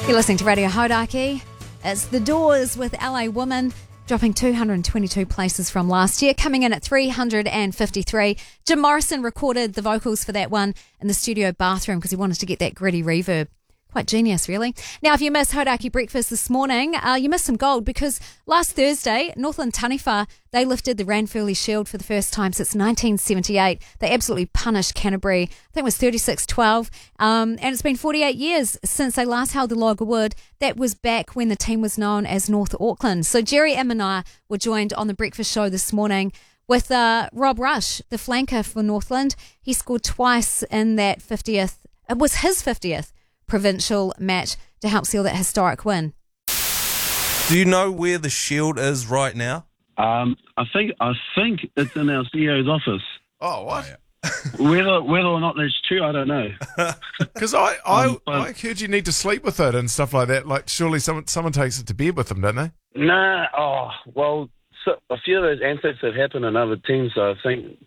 You're listening to Radio Hodaki. It's The Doors with LA Woman, dropping 222 places from last year, coming in at 353. Jim Morrison recorded the vocals for that one in the studio bathroom because he wanted to get that gritty reverb. Quite genius, really. Now, if you missed Hodaki Breakfast this morning, you missed some gold because last Thursday, Northland Taniwha, they lifted the Ranfurly Shield for the first time since 1978. They absolutely punished Canterbury. I think it was 36-12. And it's been 48 years since they last held the log of wood. That was back when the team was known as North Auckland. So Jerry and Manaia were joined on the breakfast show this morning with Rob Rush, the flanker for Northland. He scored twice in that 50th. It was his 50th. Provincial match to help seal that historic win. Do you know where the shield is right now? I think it's in our CEO's office. Oh, what? Whether or not that's true, I don't know. Because I heard you need to sleep with it and stuff like that. Like, surely someone takes it to bed with them, don't they? Nah. Oh, well, so a few of those antics have happened in other teams. So I think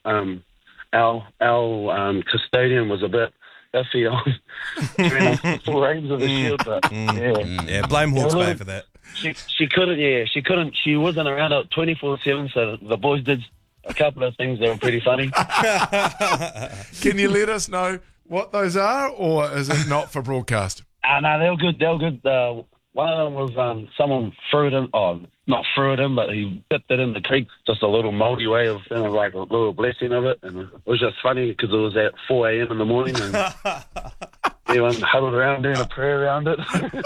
our custodian was a bit iffy on the full range of the shield, but yeah, blame Hawke's Bay for that. She couldn't. She wasn't around 24/7, so the boys did a couple of things that were pretty funny. Can you let us know what those are, or is it not for broadcast? No, they were good. They were good. One of them was someone threw it in. Oh, not threw it in, but he dipped it in the creek. Just a little mouldy way of like a little blessing of it, and it was just funny because it was at 4 a.m. in the morning, and everyone huddled around doing a prayer around it.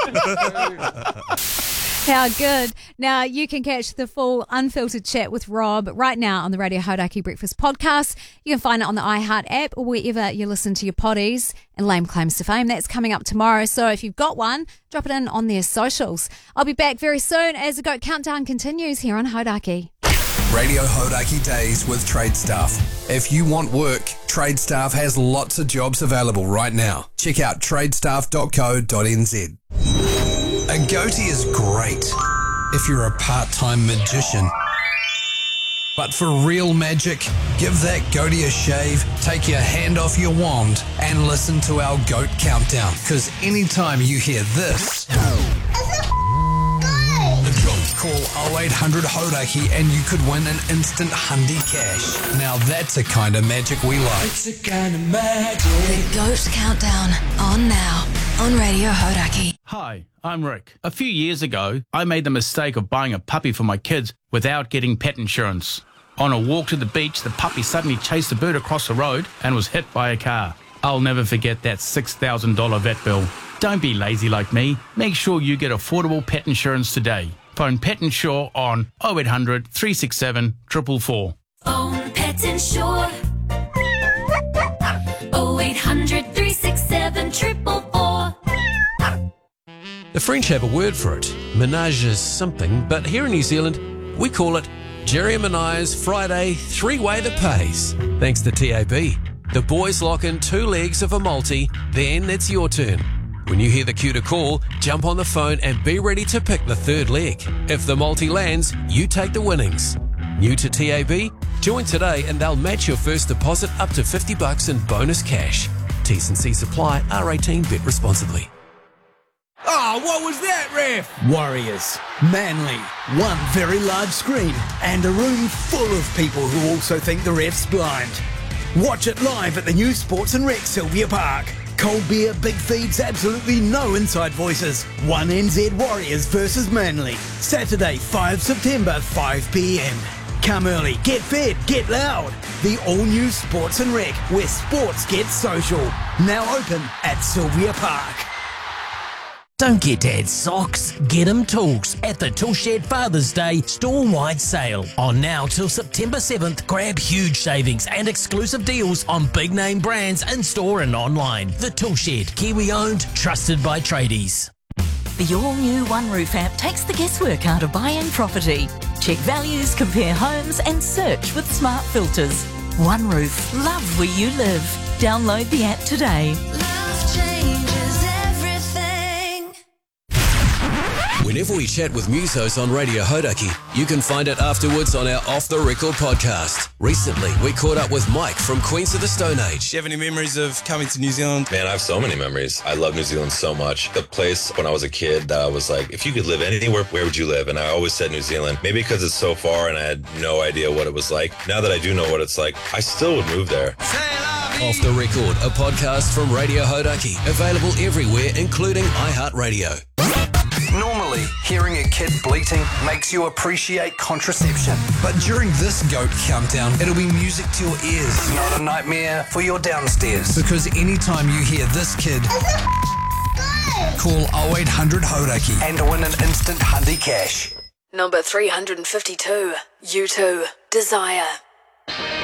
How good. Now, you can catch the full unfiltered chat with Rob right now on the Radio Hodaki Breakfast podcast. You can find it on the iHeart app or wherever you listen to your potties. And Lame Claims to Fame, that's coming up tomorrow. So if you've got one, drop it in on their socials. I'll be back very soon as the GOAT Countdown continues here on Hodaki. Radio Hodaki Days with Trade Staff. If you want work, Trade Staff has lots of jobs available right now. Check out tradestaff.co.nz. A goatee is great if you're a part-time magician. But for real magic, give that goatee a shave, take your hand off your wand, and listen to our GOAT Countdown. Because anytime you hear this, call 0800 Hodaki and you could win an instant Hundi cash. Now that's a kind of magic we like. It's a kind of magic. The GOAT Countdown, on now, on Radio Hodaki. Hi, I'm Rick. A few years ago, I made the mistake of buying a puppy for my kids without getting pet insurance. On a walk to the beach, the puppy suddenly chased a bird across the road and was hit by a car. I'll never forget that $6,000 vet bill. Don't be lazy like me. Make sure you get affordable pet insurance today. Phone Pet Insure on 0800 367 444. Phone Pet Insure. 0800 367 444. The French have a word for it. Menage is something, but here in New Zealand, we call it Jerry and Manaia's Friday three-way that pays. Thanks to TAB. The boys lock in 2 legs of a multi, then it's your turn. When you hear the cue to call, jump on the phone and be ready to pick the 3rd leg. If the multi lands, you take the winnings. New to TAB? Join today and they'll match your first deposit up to $50 in bonus cash. T's and C's apply. R18. Bet responsibly. Oh, what was that, ref? Warriors, Manly, one very large screen and a room full of people who also think the ref's blind. Watch it live at the new Sports and Rec Sylvia Park. Cold beer, big feeds, absolutely no inside voices. 1NZ Warriors versus Manly. Saturday, 5 September, 5 p.m. Come early, get fed, get loud. The all-new Sports and Rec, where sports gets social. Now open at Sylvia Park. Don't get Dad's socks, get him tools at the Toolshed Father's Day store-wide sale. On now till September 7th, grab huge savings and exclusive deals on big-name brands in-store and online. The Toolshed, Kiwi-owned, trusted by tradies. The all-new One Roof app takes the guesswork out of buying property. Check values, compare homes and search with smart filters. One Roof, love where you live. Download the app today. Love changes everything. When Whenever we chat with musos on Radio Hodaki, you can find it afterwards on our Off the Record podcast. Recently, we caught up with Mike from Queens of the Stone Age. Do you have any memories of coming to New Zealand? Man, I have so many memories. I love New Zealand so much. The place when I was a kid that I was like, if you could live anywhere, where would you live? And I always said New Zealand. Maybe because it's so far and I had no idea what it was like. Now that I do know what it's like, I still would move there. Off the Record, a podcast from Radio Hodaki. Available everywhere, including iHeartRadio. Normally, hearing a kid bleating makes you appreciate contraception. But during this GOAT countdown, it'll be music to your ears, not a nightmare for your downstairs. Because anytime you hear this kid, call 0800 Hodaki and win an instant Hundi cash. Number 352, U2, Desire.